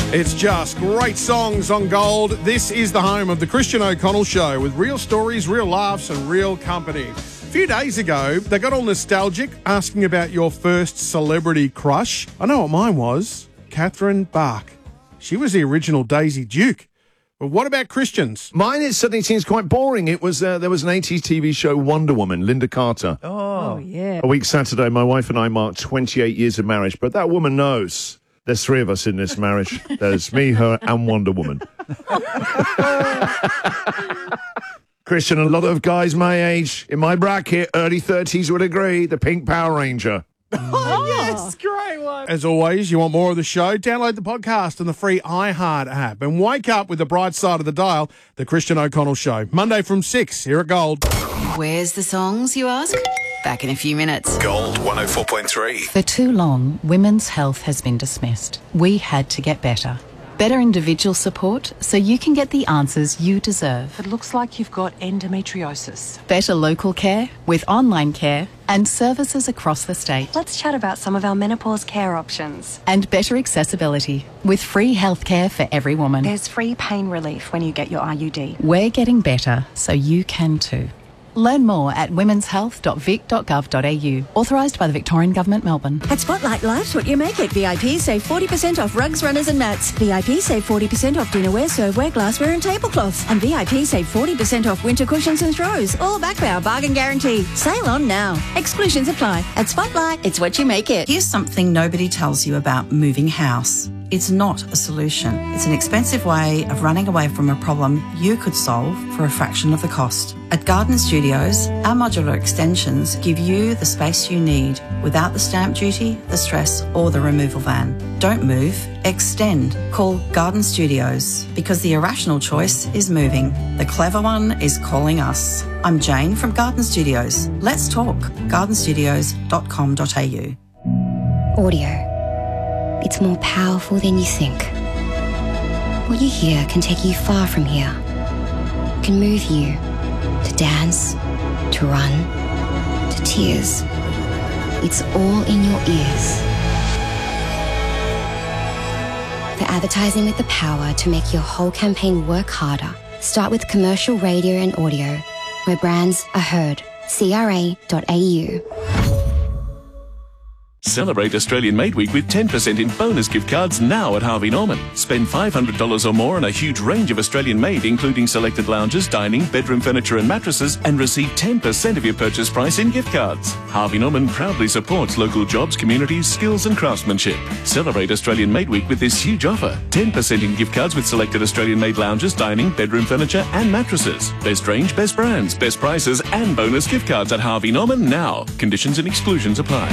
It's just great songs on Gold. This is the home of the Christian O'Connell Show with real stories, real laughs and real company. A few days ago, they got all nostalgic, asking about your first celebrity crush. I know what mine was. Catherine Bach. She was the original Daisy Duke. But what about Christians? Mine suddenly seems quite boring. It was there was an 80s TV show, Wonder Woman, Linda Carter. Oh, yeah. A week Saturday, my wife and I marked 28 years of marriage, but that woman knows there's three of us in this marriage. There's me, her, and Wonder Woman. Christian, a lot of guys my age, in my bracket, early 30s, would agree, the Pink Power Ranger. Oh, yes, great one. As always, you want more of the show? Download the podcast and the free iHeart app and wake up with the bright side of the dial, the Christian O'Connell Show. Monday from 6 here at Gold. Where's the songs, you ask? Back in a few minutes. Gold 104.3. For too long, women's health has been dismissed. We had to get better. Better individual support so you can get the answers you deserve. It looks like you've got endometriosis. Better local care with online care and services across the state. Let's chat about some of our menopause care options. And better accessibility with free healthcare for every woman. There's free pain relief when you get your IUD. We're getting better so you can too. Learn more at womenshealth.vic.gov.au. Authorised by the Victorian Government, Melbourne. At Spotlight, life's what you make it. VIP save 40% off rugs, runners and mats. VIP save 40% off dinnerware, serveware, glassware and tablecloths. And VIP save 40% off winter cushions and throws. All backed by our bargain guarantee. Sale on now. Exclusions apply. At Spotlight, it's what you make it. Here's something nobody tells you about moving house. It's not a solution. It's an expensive way of running away from a problem you could solve for a fraction of the cost. At Garden Studios, our modular extensions give you the space you need without the stamp duty, the stress or the removal van. Don't move, extend. Call Garden Studios because the irrational choice is moving. The clever one is calling us. I'm Jane from Garden Studios. Let's talk. gardenstudios.com.au. Audio. It's more powerful than you think. What you hear can take you far from here. It can move you to dance, to run, to tears. It's all in your ears. For advertising with the power to make your whole campaign work harder, start with commercial radio and audio, where brands are heard. CRA.au. Celebrate Australian Made Week with 10% in bonus gift cards now at Harvey Norman. Spend $500 or more on a huge range of Australian made, including selected lounges, dining, bedroom furniture and mattresses, and receive 10% of your purchase price in gift cards. Harvey Norman proudly supports local jobs, communities, skills and craftsmanship. Celebrate Australian Made Week with this huge offer. 10% in gift cards with selected Australian made lounges, dining, bedroom furniture and mattresses. Best range, best brands, best prices and bonus gift cards at Harvey Norman now. Conditions and exclusions apply.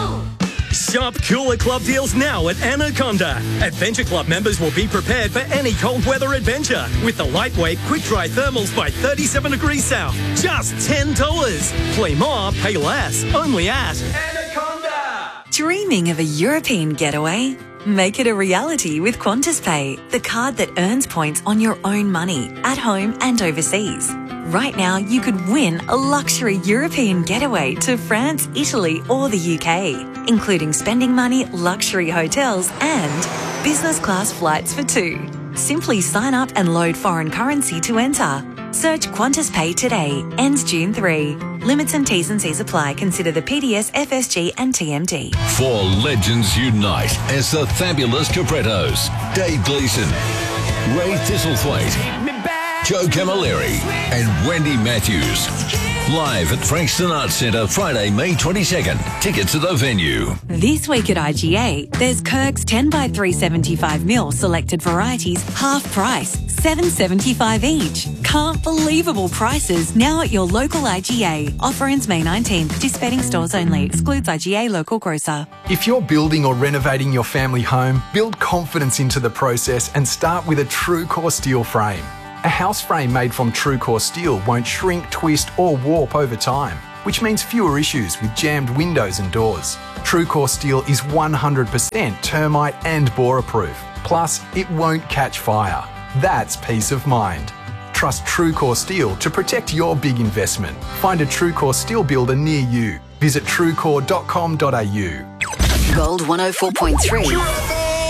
Shop cooler club deals now at Anaconda. Adventure Club members will be prepared for any cold weather adventure with the lightweight quick dry thermals by 37 degrees south. Just $10. Play more, pay less. Only at Anaconda. Dreaming of a European getaway? Make it a reality with Qantas Pay, the card that earns points on your own money, at home and overseas. Right now, you could win a luxury European getaway to France, Italy or the UK, including spending money, luxury hotels and business class flights for two. Simply sign up and load foreign currency to enter. Search Qantas Pay today. Ends June 3. Limits and T's and C's apply. Consider the PDS, FSG and TMD. Four legends unite as the fabulous Caprettos. Dave Gleeson, Ray Thistlethwaite, Joe Camilleri and Wendy Matthews. Live at Frankston Arts Centre, Friday, May 22nd. Tickets at the venue. This week at IGA, there's Kirk's 10 by 375ml selected varieties, half price, $7.75 each. Can't believable prices now at your local IGA. Offer ends May 19th. Participating stores only. Excludes IGA local grocer. If you're building or renovating your family home, build confidence into the process and start with a TrueCore steel frame. A house frame made from TrueCore steel won't shrink, twist or warp over time, which means fewer issues with jammed windows and doors. TrueCore steel is 100% termite and bore proof. Plus, it won't catch fire. That's peace of mind. Trust TrueCore steel to protect your big investment. Find a TrueCore steel builder near you. Visit truecore.com.au. Gold 104.3.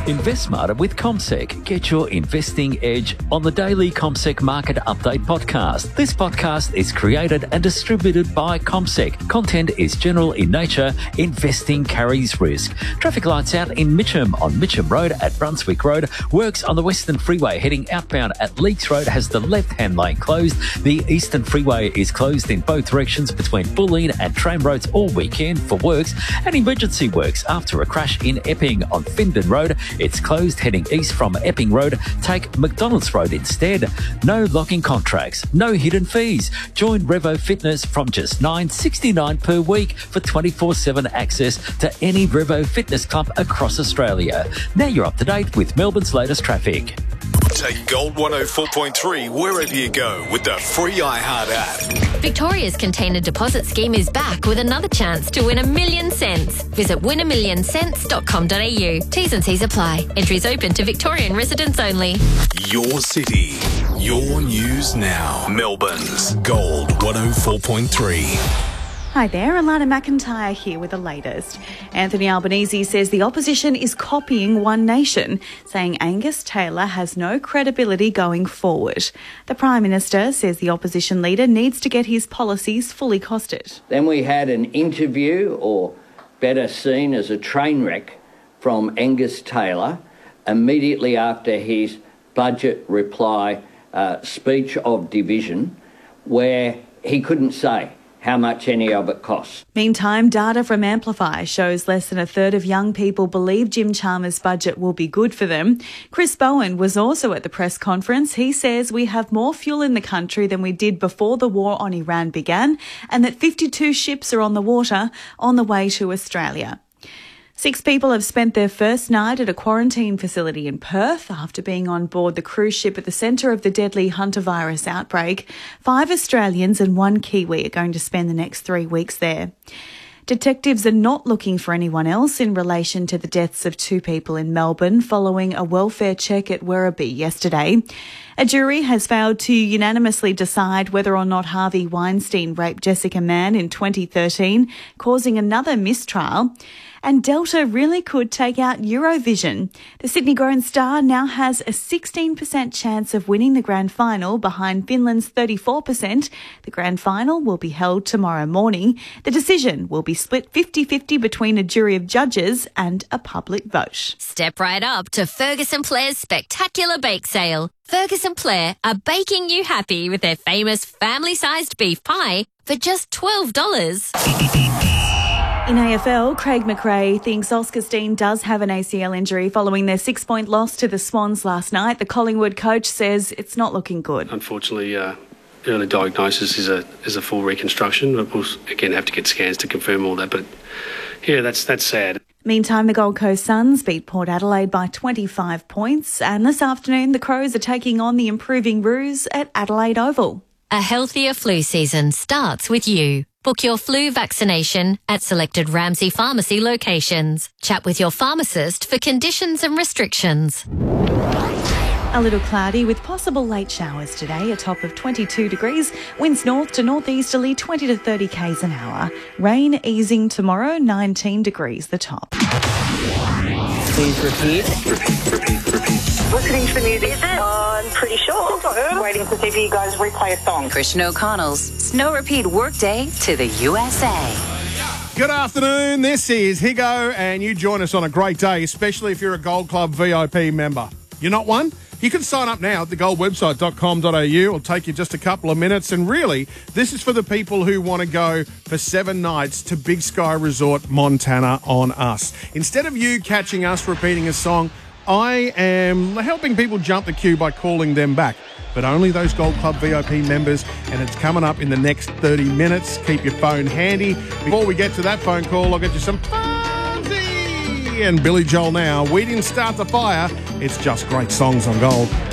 Invest smarter with CommSec. Get your investing edge on the daily CommSec Market Update podcast. This podcast is created and distributed by CommSec. Content is general in nature. Investing carries risk. Traffic lights out in Mitcham on Mitcham Road at Brunswick Road. Works on the Western Freeway heading outbound at Leaks Road has the left-hand lane closed. The Eastern Freeway is closed in both directions between Bulleen and Tram Roads all weekend for works and emergency works after a crash in Epping on Findon Road. It's closed heading east from Epping Road. Take McDonald's Road instead. No locking contracts, no hidden fees. Join Revo Fitness from just $9.69 per week for 24/7 access to any Revo Fitness club across Australia. Now you're up to date with Melbourne's latest traffic. Take Gold 104.3 wherever you go with the free iHeart app. Victoria's container deposit scheme is back with another chance to win $1 million cents. Visit winamillion.com.au. T's and C's apply. Entries open to Victorian residents only. Your city, your news now. Melbourne's Gold 104.3. Hi there, Alana McIntyre here with the latest. Anthony Albanese says the opposition is copying One Nation, saying Angus Taylor has no credibility going forward. The Prime Minister says the opposition leader needs to get his policies fully costed. Then we had an interview, or better seen as a train wreck, from Angus Taylor immediately after his budget reply speech of division, where he couldn't say how much any of it costs. Meantime, data from Amplify shows less than a third of young people believe Jim Chalmers' budget will be good for them. Chris Bowen was also at the press conference. He says we have more fuel in the country than we did before the war on Iran began, and that 52 ships are on the water on the way to Australia. 6 people have spent their first night at a quarantine facility in Perth after being on board the cruise ship at the centre of the deadly hantavirus outbreak. 5 Australians and 1 Kiwi are going to spend the next 3 weeks there. Detectives are not looking for anyone else in relation to the deaths of 2 people in Melbourne following a welfare check at Werribee yesterday. A jury has failed to unanimously decide whether or not Harvey Weinstein raped Jessica Mann in 2013, causing another mistrial. And Delta really could take out Eurovision. The Sydney-grown star now has a 16% chance of winning the grand final behind Finland's 34%. The grand final will be held tomorrow morning. The decision will be split 50-50 between a jury of judges and a public vote. Step right up to Ferguson Blair's spectacular bake sale. Ferguson Blair are baking you happy with their famous family-sized beef pie for just $12. In AFL, Craig McRae thinks Oscar-Stein does have an ACL injury following their 6-point loss to the Swans last night. The Collingwood coach says it's not looking good. Unfortunately, early diagnosis is a full reconstruction. We'll again have to get scans to confirm all that. But yeah, that's sad. Meantime, the Gold Coast Suns beat Port Adelaide by 25 points. And this afternoon, the Crows are taking on the improving Roos at Adelaide Oval. A healthier flu season starts with you. Book your flu vaccination at selected Ramsay Pharmacy locations. Chat with your pharmacist for conditions and restrictions. A little cloudy with possible late showers today, a top of 22 degrees. Winds north to northeasterly 20 to 30 k's an hour. Rain easing tomorrow, 19 degrees the top. Please repeat. Repeat. Listening to the music. I'm pretty sure. Waiting to see if you guys replay a song. Christian O'Connell's Snow Repeat Workday to the USA. Good afternoon. This is Higo, and you join us on a great day, especially if you're a Gold Club VIP member. You're not one? You can sign up now at thegoldwebsite.com.au. It'll take you just a couple of minutes. And really, this is for the people who want to go for 7 nights to Big Sky Resort, Montana on us. Instead of you catching us repeating a song, I am helping people jump the queue by calling them back. But only those Gold Club VIP members, and it's coming up in the next 30 minutes. Keep your phone handy. Before we get to that phone call, I'll get you some Fonzie and Billy Joel now. We didn't start the fire. It's just great songs on Gold.